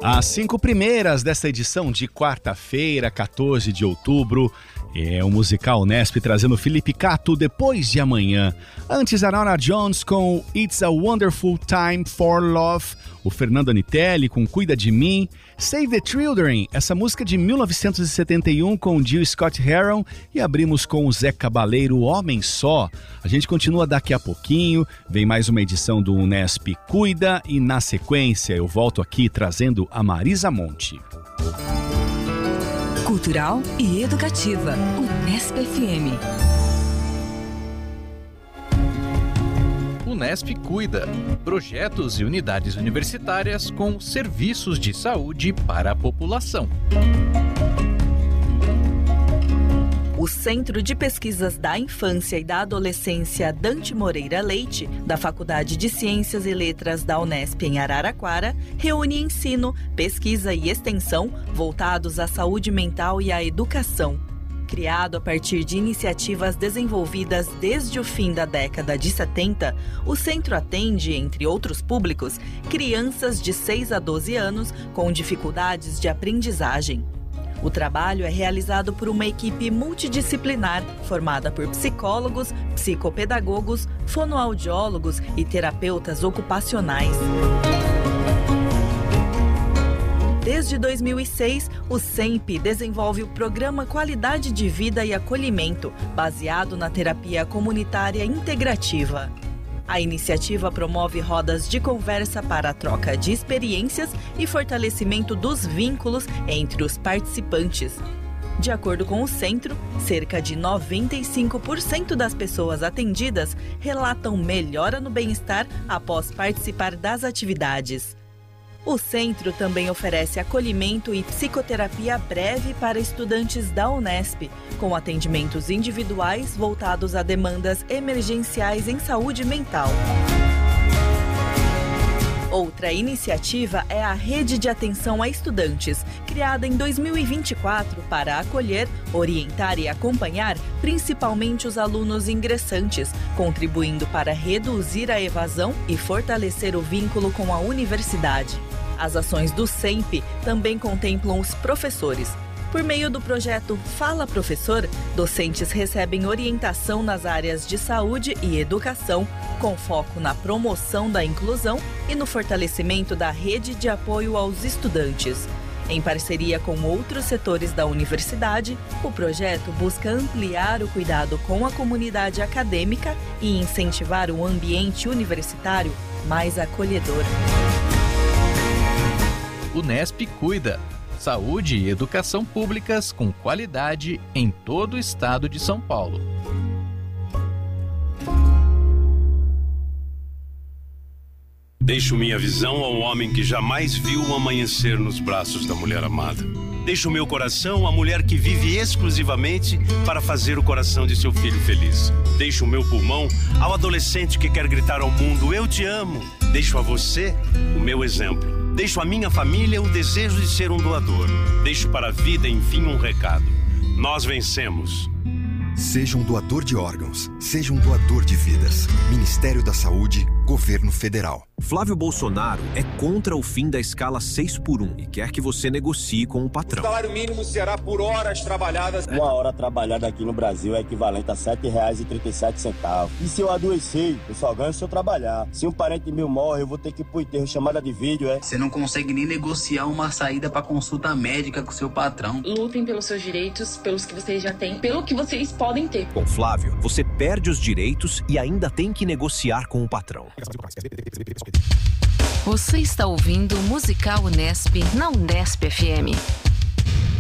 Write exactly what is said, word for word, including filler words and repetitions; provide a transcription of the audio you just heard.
As cinco primeiras desta edição de quarta-feira, quatorze de outubro, é o musical Unesp trazendo Felipe Cato, Depois de Amanhã. Antes, a Norah Jones com It's a Wonderful Time for Love, o Fernando Anitelli com Cuida de Mim, Save the Children, essa música de mil novecentos e setenta e um com Jill Scott Heron, e abrimos com o Zé Cabaleiro, Homem Só. A gente continua daqui a pouquinho, vem mais uma edição do Unesp Cuida e na sequência eu volto aqui trazendo a Marisa Monte. Cultural e educativa, Unesp F M. Unesp Cuida, projetos e unidades universitárias com serviços de saúde para a população. O Centro de Pesquisas da Infância e da Adolescência Dante Moreira Leite, da Faculdade de Ciências e Letras da Unesp em Araraquara, reúne ensino, pesquisa e extensão voltados à saúde mental e à educação. Criado a partir de iniciativas desenvolvidas desde o fim da década de setenta, o centro atende, entre outros públicos, crianças de seis a doze anos com dificuldades de aprendizagem. O trabalho é realizado por uma equipe multidisciplinar formada por psicólogos, psicopedagogos, fonoaudiólogos e terapeutas ocupacionais. Desde dois mil e seis, o SEMP desenvolve o programa Qualidade de Vida e Acolhimento, baseado na terapia comunitária integrativa. A iniciativa promove rodas de conversa para a troca de experiências e fortalecimento dos vínculos entre os participantes. De acordo com o centro, cerca de noventa e cinco por cento das pessoas atendidas relatam melhora no bem-estar após participar das atividades. O centro também oferece acolhimento e psicoterapia breve para estudantes da Unesp, com atendimentos individuais voltados a demandas emergenciais em saúde mental. Outra iniciativa é a Rede de Atenção a Estudantes, criada em dois mil e vinte e quatro para acolher, orientar e acompanhar principalmente os alunos ingressantes, contribuindo para reduzir a evasão e fortalecer o vínculo com a universidade. As ações do SEMP também contemplam os professores. Por meio do projeto Fala Professor, docentes recebem orientação nas áreas de saúde e educação, com foco na promoção da inclusão e no fortalecimento da rede de apoio aos estudantes. Em parceria com outros setores da universidade, o projeto busca ampliar o cuidado com a comunidade acadêmica e incentivar um ambiente universitário mais acolhedor. Unesp Cuida. Saúde e educação públicas com qualidade em todo o estado de São Paulo. Deixo minha visão ao homem que jamais viu o amanhecer nos braços da mulher amada. Deixo meu coração à mulher que vive exclusivamente para fazer o coração de seu filho feliz. Deixo o meu pulmão ao adolescente que quer gritar ao mundo: eu te amo. Deixo a você o meu exemplo. Deixo à minha família o desejo de ser um doador. Deixo para a vida, enfim, um recado. Nós vencemos. Seja um doador de órgãos. Seja um doador de vidas. Ministério da Saúde, Governo Federal. Flávio Bolsonaro é contra o fim da escala seis por um e quer que você negocie com o patrão. O salário mínimo será por horas trabalhadas. Uma hora trabalhada aqui no Brasil é equivalente a sete reais e trinta e sete centavos. E se eu adoecer, eu só ganho se eu trabalhar. Se um parente meu morre, eu vou ter que ir pro enterro, chamada de vídeo, é? Você não consegue nem negociar uma saída para consulta médica com seu patrão. Lutem pelos seus direitos, pelos que vocês já têm, pelo que vocês podem ter. Com Flávio, você perde os direitos e ainda tem que negociar com o patrão. Você está ouvindo o Musical Unesp na Unesp F M.